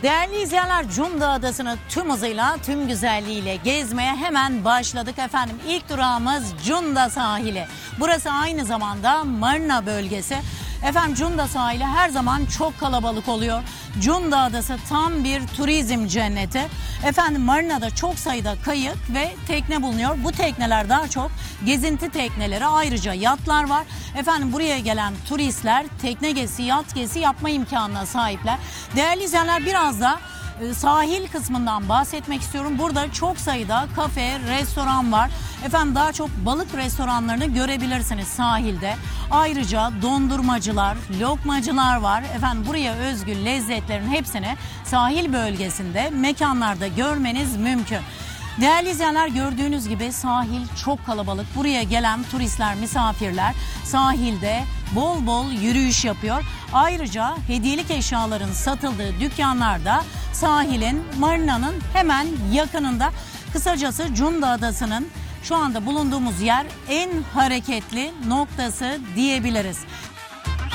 Değerli izleyenler, Cunda Adası'nı tüm hızıyla, tüm güzelliğiyle gezmeye hemen başladık efendim. İlk durağımız Cunda sahili. Burası aynı zamanda Marina bölgesi. Efendim Cunda sahili her zaman çok kalabalık oluyor. Cunda Adası tam bir turizm cenneti. Efendim Marina'da çok sayıda kayık ve tekne bulunuyor. Bu tekneler daha çok gezinti tekneleri, ayrıca yatlar var. Efendim buraya gelen turistler tekne gezisi, yat gezisi yapma imkanına sahipler. Değerli izleyenler, biraz da sahil kısmından bahsetmek istiyorum. Burada çok sayıda kafe, restoran var. Efendim daha çok balık restoranlarını görebilirsiniz sahilde. Ayrıca dondurmacılar, lokmacılar var. Efendim buraya özgü lezzetlerin hepsini sahil bölgesinde, mekanlarda görmeniz mümkün. Değerli izleyenler, gördüğünüz gibi sahil çok kalabalık. Buraya gelen turistler, misafirler sahilde bol bol yürüyüş yapıyor. Ayrıca hediyelik eşyaların satıldığı dükkanlar da sahilin, marinanın hemen yakınında. Kısacası Cunda Adası'nın şu anda bulunduğumuz yer en hareketli noktası diyebiliriz.